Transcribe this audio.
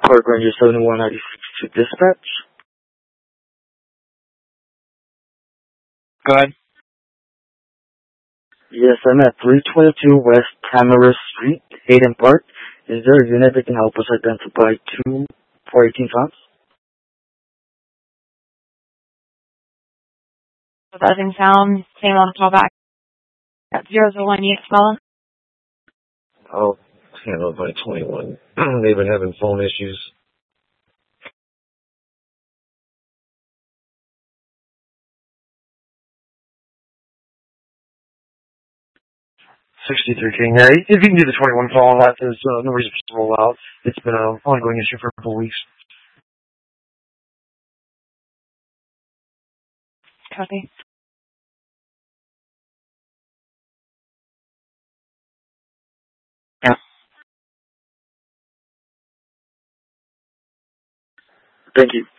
Park Ranger 7196 to dispatch. Go ahead. Yes, I'm at 322 West Tamarisk Street, Hayden Park. Is there a unit that can help us identify 2 418 pounds? Buzzing sound, same on callback at 001 unit small. I'll handle it by 21. They've been having phone issues. $63K. Yeah, if you can do the 21 call, that there's no reason to roll out. It's been an ongoing issue for a couple weeks. Copy. Yeah. Thank you.